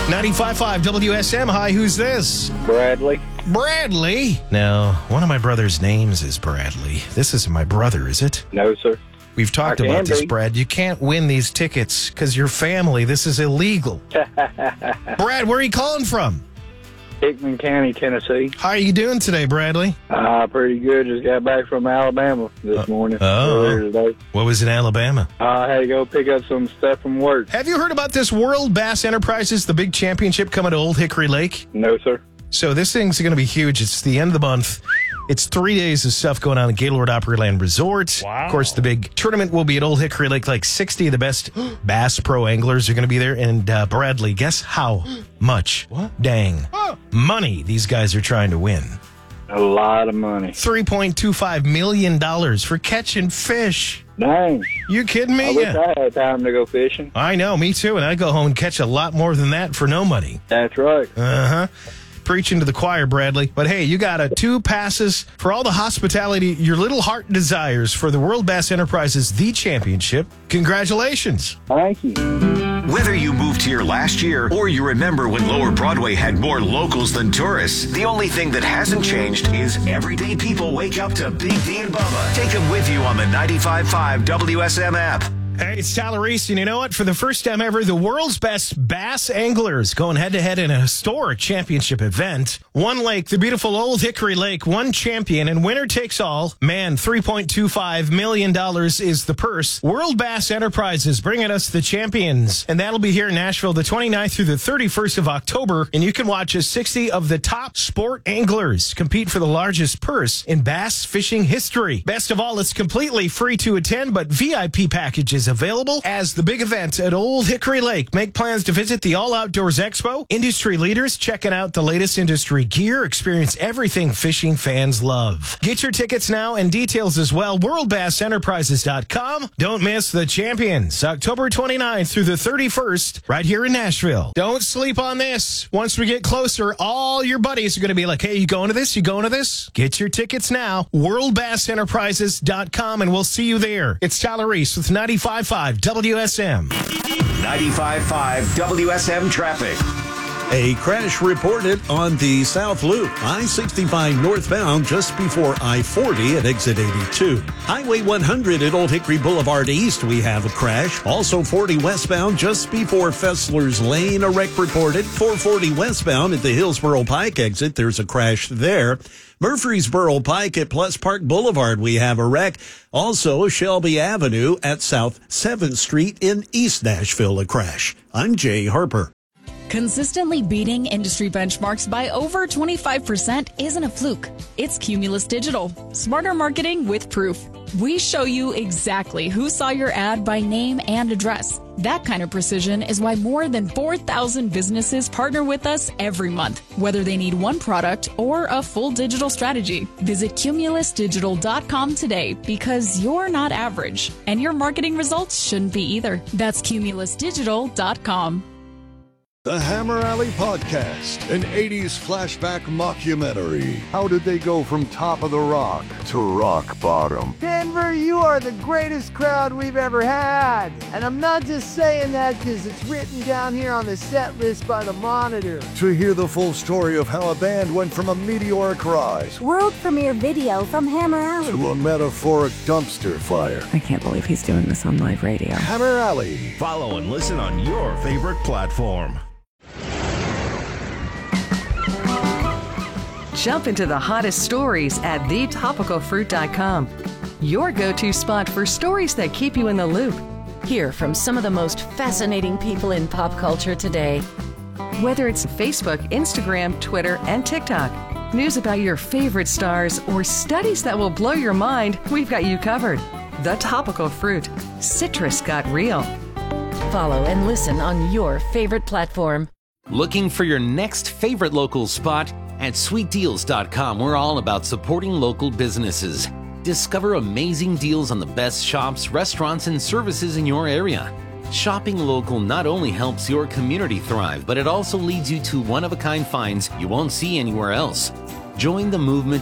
95.5 WSM. Hi, who's this? Bradley. Bradley? Now, one of my brother's names is Bradley. This isn't my brother, is it? No, sir. We've talked I about can this, be. Brad. You can't win these tickets because you're family. This is illegal. Brad, where are you calling from? Hickman County, Tennessee. How are you doing today, Bradley? Pretty good. Just got back from Alabama this morning. Earlier today. What was in Alabama? I had to go pick up some stuff from work. Have you heard about this World Bass Enterprises, the big championship coming to Old Hickory Lake? No, sir. So this thing's going to be huge. It's the end of the month. It's 3 days of stuff going on at Gaylord Opryland Resort. Wow. Of course, the big tournament will be at Old Hickory Lake. Like 60 of the best bass pro anglers are going to be there. And Bradley, guess how much dang money these guys are trying to win? A lot of money. $3.25 million for catching fish. Dang. You kidding me? I wish I had time to go fishing. I know, me too. And I go home and catch a lot more than that for no money. That's right. Uh-huh. Preaching to the choir, Bradley. But hey, you got 2 passes for all the hospitality your little heart desires for the World Bass Enterprises The Championship. Congratulations. Thank you. Whether you moved here last year or you remember when Lower Broadway had more locals than tourists, the only thing that hasn't changed is everyday people wake up to Big D and Bubba. Take them with you on the 95.5 WSM app. Hey, it's Tyler Reese, and you know what? For the first time ever, the world's best bass anglers going head-to-head in a historic championship event. One lake, the beautiful Old Hickory Lake, one champion, and winner takes all. Man, $3.25 million is the purse. World Bass Enterprises bringing us the champions, and that'll be here in Nashville the 29th through the 31st of October, and you can watch as 60 of the top sport anglers compete for the largest purse in bass fishing history. Best of all, it's completely free to attend, but VIP packages available as the big event at Old Hickory Lake. Make plans to visit the All Outdoors Expo. Industry leaders checking out the latest industry gear. Experience everything fishing fans love. Get your tickets now and details as well. WorldBassEnterprises.com. Don't miss the champions. October 29th through the 31st right here in Nashville. Don't sleep on this. Once we get closer, all your buddies are going to be like, hey, you going to this? You going to this? Get your tickets now. WorldBassEnterprises.com, and we'll see you there. It's Tyler Reese with 95.5 WSM. 95.5 WSM traffic. A crash reported on the South Loop, I-65 northbound just before I-40 at exit 82. Highway 100 at Old Hickory Boulevard East, we have a crash. Also 40 westbound just before Fessler's Lane, a wreck reported. 440 westbound at the Hillsborough Pike exit, there's a crash there. Murfreesboro Pike at Plus Park Boulevard, we have a wreck. Also, Shelby Avenue at South 7th Street in East Nashville, a crash. I'm Jay Harper. Consistently beating industry benchmarks by over 25% isn't a fluke. It's Cumulus Digital. Smarter marketing with proof. We show you exactly who saw your ad by name and address. That kind of precision is why more than 4,000 businesses partner with us every month, whether they need one product or a full digital strategy. Visit cumulusdigital.com today because you're not average, and your marketing results shouldn't be either. That's cumulusdigital.com. The Hammer Alley Podcast, an 80s flashback mockumentary. How did they go from top of the rock to rock bottom? Denver, you are the greatest crowd we've ever had. And I'm not just saying that because it's written down here on the set list by the Monitor. To hear the full story of how a band went from a meteoric rise World premiere video from Hammer Alley to a metaphoric dumpster fire. I can't believe he's doing this on live radio. Hammer Alley. Follow and listen on your favorite platform. Jump into the hottest stories at thetopicalfruit.com. Your go-to spot for stories that keep you in the loop. Hear from some of the most fascinating people in pop culture today. Whether it's Facebook, Instagram, Twitter, and TikTok, news about your favorite stars, or studies that will blow your mind, we've got you covered. The Topical Fruit. Citrus got real. Follow and listen on your favorite platform. Looking for your next favorite local spot? At sweetdeals.com, we're all about supporting local businesses. Discover amazing deals on the best shops, restaurants, and services in your area. Shopping local not only helps your community thrive, but it also leads you to one-of-a-kind finds you won't see anywhere else. Join the movement